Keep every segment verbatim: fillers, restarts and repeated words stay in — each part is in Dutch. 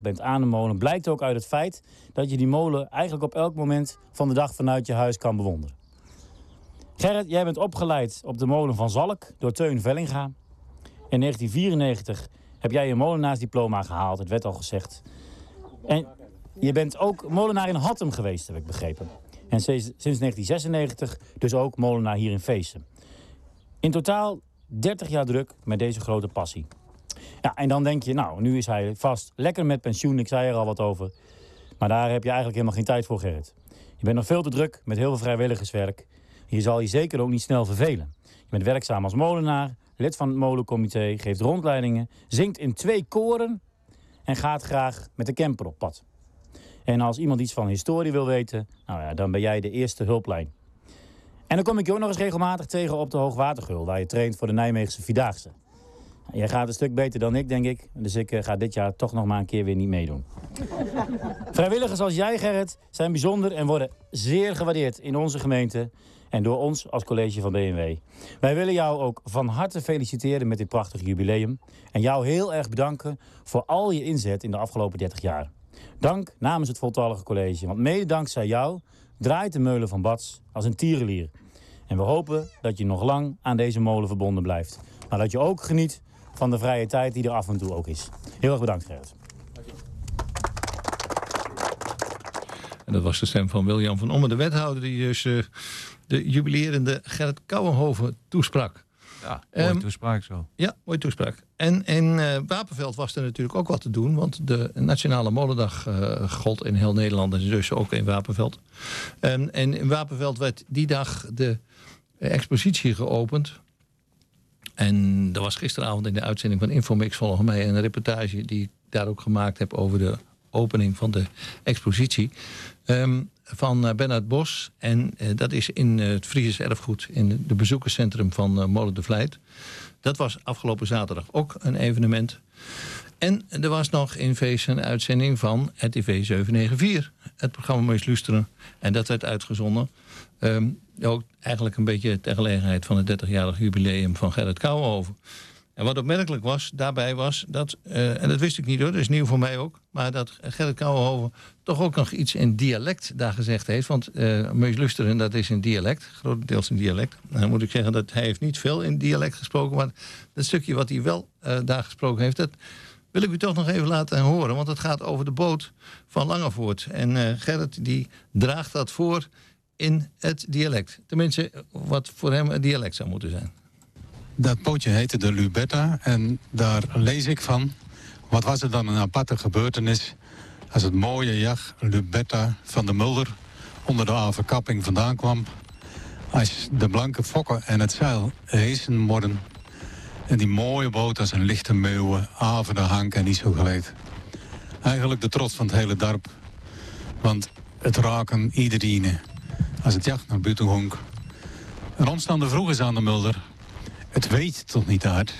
bent aan de molen, blijkt ook uit het feit dat je die molen eigenlijk op elk moment van de dag vanuit je huis kan bewonderen. Gerrit, jij bent opgeleid op de molen van Zalk door Teun Vellinga. In negentien vierennegentig heb jij je molenaarsdiploma gehaald, het werd al gezegd. En je bent ook molenaar in Hattem geweest, heb ik begrepen. En sinds negentien zesennegentig dus ook molenaar hier in Veessen. In totaal dertig jaar druk met deze grote passie. Ja, en dan denk je, nou, nu is hij vast lekker met pensioen. Ik zei er al wat over. Maar daar heb je eigenlijk helemaal geen tijd voor, Gerrit. Je bent nog veel te druk met heel veel vrijwilligerswerk. Je zal je zeker ook niet snel vervelen. Je bent werkzaam als molenaar, lid van het molencomité, geeft rondleidingen, zingt in twee koren en gaat graag met de camper op pad. En als iemand iets van historie wil weten, nou ja, dan ben jij de eerste hulplijn. En dan kom ik je ook nog eens regelmatig tegen op de Hoogwatergeul, waar je traint voor de Nijmeegse Vierdaagse. Jij gaat een stuk beter dan ik, denk ik. Dus ik uh, ga dit jaar toch nog maar een keer weer niet meedoen. Vrijwilligers als jij, Gerrit, zijn bijzonder en worden zeer gewaardeerd in onze gemeente en door ons als college van B N W. Wij willen jou ook van harte feliciteren met dit prachtige jubileum en jou heel erg bedanken voor al je inzet in de afgelopen dertig jaar. Dank namens het voltallige college, want mede dankzij jou draait de Meulen van Bats als een tierenlier. En we hopen dat je nog lang aan deze molen verbonden blijft. Maar dat je ook geniet van de vrije tijd die er af en toe ook is. Heel erg bedankt, Gerrit. En dat was de stem van William van Ommen, de wethouder, die dus uh, de jubilerende Gerrit Kouwenhoven toesprak. Ja, mooie um, toespraak zo. Ja, mooie toespraak. En in uh, Wapenveld was er natuurlijk ook wat te doen, want de Nationale Molendag uh, gold in heel Nederland en dus ook in Wapenveld. Um, en in Wapenveld werd die dag de uh, expositie geopend. En er was gisteravond in de uitzending van Infomix volgens mij een reportage die ik daar ook gemaakt heb over de opening van de expositie um, van uh, Bernard Bos. En uh, dat is in uh, het Fries Erfgoed in het bezoekerscentrum van uh, Molen de Vlijt. Dat was afgelopen zaterdag ook een evenement. En er was nog in Veessen een uitzending van R T V zevenhonderdvier. Het programma Mees Lusteren. En dat werd uitgezonden. Um, ook eigenlijk een beetje ter gelegenheid van het dertigjarig jubileum van Gerrit Kouwenhoven. En wat opmerkelijk was, daarbij was dat, uh, en dat wist ik niet hoor, dat is nieuw voor mij ook, maar dat Gerrit Kouwenhoven toch ook nog iets in dialect daar gezegd heeft. Want uh, Mees Lusteren, dat is in dialect, grotendeels in dialect. En dan moet ik zeggen dat hij heeft niet veel in dialect gesproken, maar dat stukje wat hij wel uh, daar gesproken heeft, dat wil ik u toch nog even laten horen. Want het gaat over de boot van Langevoort. En uh, Gerrit die draagt dat voor in het dialect. Tenminste, wat voor hem een dialect zou moeten zijn. Dat bootje heette de Lubetta en daar lees ik van. Wat was er dan een aparte gebeurtenis als het mooie jacht Lubetta van de Mulder onder de overkapping vandaan kwam. Als de blanke fokken en het zeil heesen worden en die mooie boot als een lichte meeuwen, aven de hank en niet zo geleid. Eigenlijk de trots van het hele dorp. Want het raken iedereen als het jacht naar buiten ging. Een omstander vroeg eens aan de Mulder: het weet toch niet uit?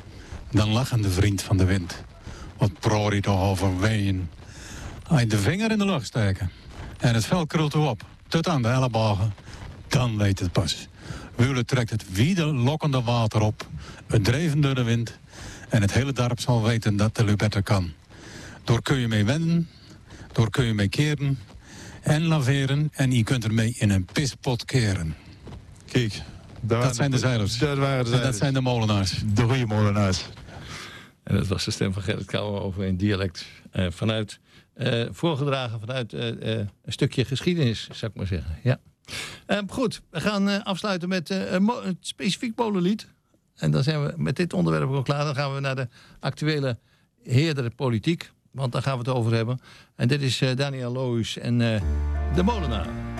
Dan lachen de vriend van de wind. Wat proor je toch over weeën? Als je de vinger in de lucht steken en het vel krult op, tot aan de ellebogen, dan weet het pas. Wule trekt het wiede lokkende water op, het dreven door de wind, en het hele dorp zal weten dat de Lubetta kan. Door kun je mee wenden, door kun je mee keren en laveren, en je kunt ermee in een pispot keren. Kijk, daar dat zijn de zeilers. Dat waren de zeilers. En dat zijn de molenaars. De goede molenaars. En dat was de stem van Gerrit Kouwenhoven in dialect. Uh, vanuit, uh, voorgedragen vanuit uh, uh, een stukje geschiedenis, zou ik maar zeggen. Ja. Uh, goed, we gaan uh, afsluiten met uh, een, mo- een specifiek molenlied. En dan zijn we met dit onderwerp ook klaar. Dan gaan we naar de actuele heerdere politiek. Want daar gaan we het over hebben. En dit is uh, Daniel Lohuis en uh, de molenaar.